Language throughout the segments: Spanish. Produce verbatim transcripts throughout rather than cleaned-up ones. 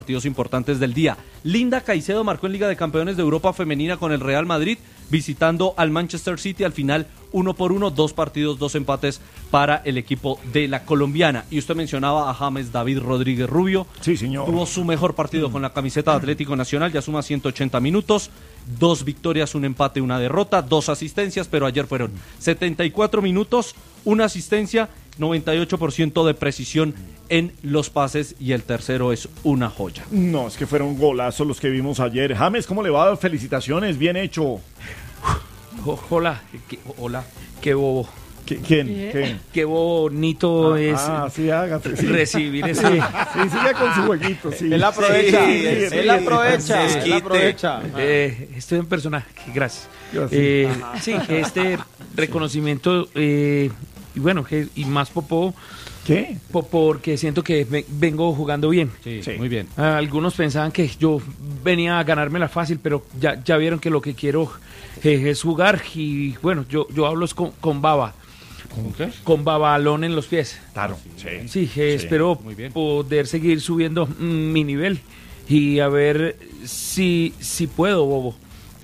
Partidos importantes del día. Linda Caicedo marcó en Liga de Campeones de Europa Femenina con el Real Madrid, visitando al Manchester City. Al final, uno por uno, dos partidos, dos empates para el equipo de la colombiana. Y usted mencionaba a James David Rodríguez Rubio. Sí, señor. Tuvo su mejor partido mm. con la camiseta de Atlético Nacional, ya suma ciento ochenta minutos, dos victorias, un empate, una derrota, dos asistencias, pero ayer fueron setenta y cuatro minutos, una asistencia, noventa y ocho por ciento de precisión en los pases y el tercero es una joya. No, es que fueron golazos los que vimos ayer. James, ¿cómo le va? Felicitaciones, bien hecho. Oh, hola, qué, hola, qué bobo. ¿Quién? ¿Qué? Qué bonito ah, es ah, sí, hágase, sí. recibir ese. Sí, sí, siga con su jueguito, sí. Él aprovecha, sí, él, sí, él sí, aprovecha, sí, él aprovecha. Eh, estoy en personaje, gracias. Yo sí. Eh, sí, este reconocimiento, eh, y bueno, que, y más popó. ¿Qué? Po, porque siento que me, vengo jugando bien. Sí, sí. Muy bien. Ah, algunos pensaban que yo venía a ganármela fácil, pero ya, ya vieron que lo que quiero eh, es jugar. Y bueno, yo, yo hablo es con, con baba. ¿Con qué? Con babalón en los pies. Claro, sí. Sí, eh, Sí, espero muy bien. poder seguir subiendo mm, mi nivel y a ver si, si puedo, Bobo.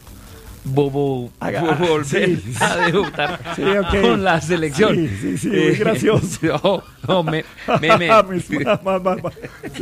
Bobo, Haga, bobo volver sí, sí. a debutar Sí, okay. con la selección. Sí, sí, sí, muy gracioso. Oh, oh, me, me, me. Ma, ma, ma, ma.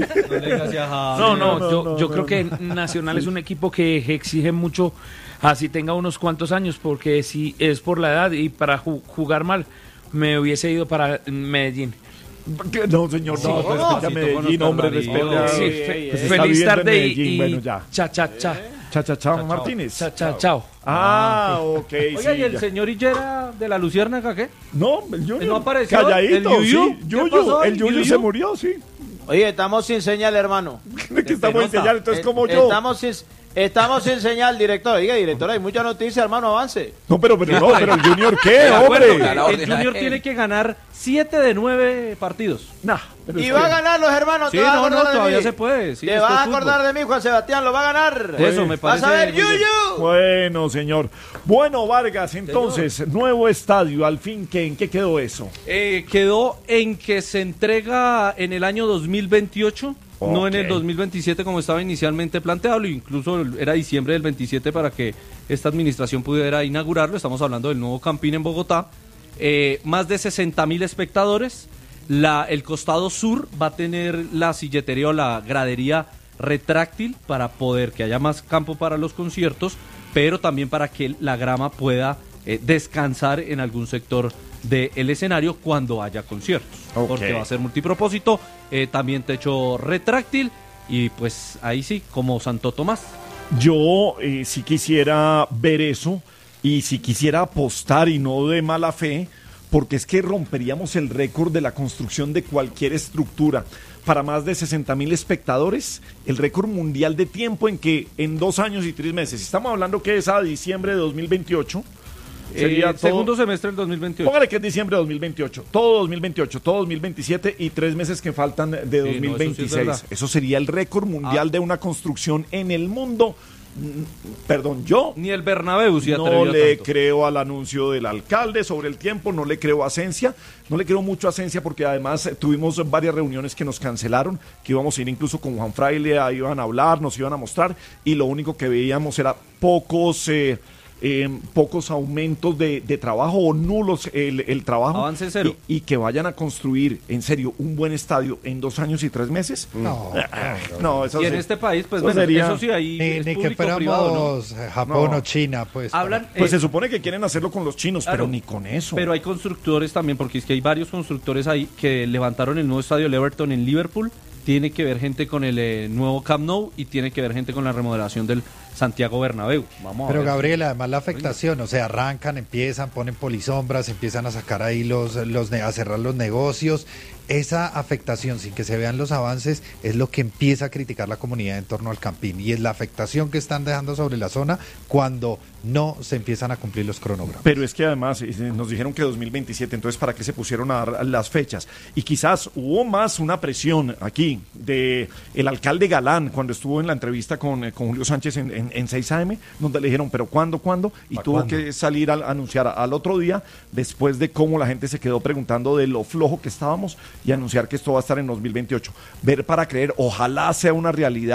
No, no, no, yo, no, yo no, creo no. que Nacional es un equipo que exige mucho, así tenga unos cuantos años, porque si es por la edad y para ju- jugar mal, me hubiese ido para Medellín. No, señor, no, Sí, respete a sí, Medellín, tocó hombre, nuestro respete a... marido. Sí, ey, fe- ey, ey. Está feliz viviendo en tarde y, Medellín, y bueno, ya. cha, cha, cha, Cha, cha, cha, Martínez. cha, cha, chao. Ah, ok, Oiga, sí. ¿y el ya. señor Illera de la Luciérnaga qué? No, el Junior. ¿No apareció? Calladito, ¿El Yuyu? sí. ¿Qué Yuyu, pasó? el Yuyu ¿Yuyu? se murió, sí. Oye, estamos sin señal, hermano. Que estamos en nota. señal, entonces Eh, como yo. Estamos sin, estamos sin señal, director. Oiga, director, hay mucha noticia, hermano, avance. No, pero, pero no, pero el Junior, ¿qué, De acuerdo, hombre? la orden el a Junior él. tiene que ganar siete de nueve partidos. Nah, pero Y es va que- a ganar los hermanos. Sí, ¿te vas a no, no, acordar de todavía mí? se puede. Sí, Te esto vas es a fútbol. acordar de mí, Juan Sebastián, lo va a ganar. Eso me Vas parece a ver, muy bien. Yuyu. Bueno, señor. Bueno, Vargas, entonces, nuevo estadio, al fin, ¿qué, ¿en qué quedó eso? Eh, quedó en que se entrega en el año dos mil veintiocho, no en el Ok. dos mil veintisiete como estaba inicialmente planteado, incluso era diciembre del veintisiete para que esta administración pudiera inaugurarlo. Estamos hablando del nuevo Campín en Bogotá. Eh, más de sesenta mil espectadores. La, el costado sur va a tener la silletería o la gradería retráctil para poder que haya más campo para los conciertos, pero también para que la grama pueda eh, descansar en algún sector del escenario cuando haya conciertos, Ok. porque va a ser multipropósito, eh, también techo retráctil y pues ahí sí, como Santo Tomás. Yo eh, sí quisiera ver eso y si quisiera apostar y no de mala fe, porque es que romperíamos el récord de la construcción de cualquier estructura para más de sesenta mil espectadores, el récord mundial de tiempo en que en dos años y tres meses, estamos hablando que es a diciembre de dos mil veintiocho, sería Eh, todo- segundo semestre del dos mil veintiocho. Póngale que es diciembre de dos mil veintiocho, todo dos mil veintiocho, todo dos mil veintisiete y tres meses que faltan de no, eso sí es dos mil veintiséis. verdad. Eso sería el récord mundial Ah. de una construcción en el mundo. Mm, Perdón, yo Ni el Bernabéu se no atrevió a le tanto. creo al anuncio del alcalde sobre el tiempo, no le creo a Asencia, no le creo mucho a Asencia porque además eh, tuvimos varias reuniones que nos cancelaron, que íbamos a ir incluso con Juan Fraile, ahí iban a hablar, nos iban a mostrar y lo único que veíamos era pocos... eh, eh, pocos aumentos de, de trabajo o nulos el, el trabajo. Avance cero. Y, y que vayan a construir, en serio, un buen estadio en dos años y tres meses. No, Ah, no, eso Y en sí. este país, pues Eso bueno, sería- eso sí, ahí Ni, es ni que público-privado, ¿no? fuéramos eh, Japón No. o China, pues. Hablan, Pues eh, se supone que quieren hacerlo con los chinos, Claro. pero ni con eso. Pero hay constructores también, porque es que hay varios constructores ahí que levantaron el nuevo estadio del Everton en Liverpool. Tiene que ver gente con el eh, nuevo Camp Nou y tiene que ver gente con la remodelación del Santiago Bernabéu. Vamos a Pero ver. Gabriel, además la afectación, o sea, arrancan, empiezan, ponen polisombras, empiezan a sacar ahí los, los ne- a cerrar los negocios. Esa afectación, sin que se vean los avances, es lo que empieza a criticar la comunidad en torno al Campín y es la afectación que están dejando sobre la zona cuando no se empiezan a cumplir los cronogramas. Pero es que además eh, nos dijeron que dos mil veintisiete, entonces ¿para qué se pusieron a dar las fechas? Y quizás hubo más una presión aquí de el alcalde Galán cuando estuvo en la entrevista con, eh, con Julio Sánchez en, en, en seis A M, donde le dijeron, ¿pero cuándo, cuándo? Y ¿Pa' tuvo cuándo? que salir a, a anunciar al otro día, después de cómo la gente se quedó preguntando de lo flojo que estábamos, y anunciar que esto va a estar en dos mil veintiocho. Ver para creer, ojalá sea una realidad.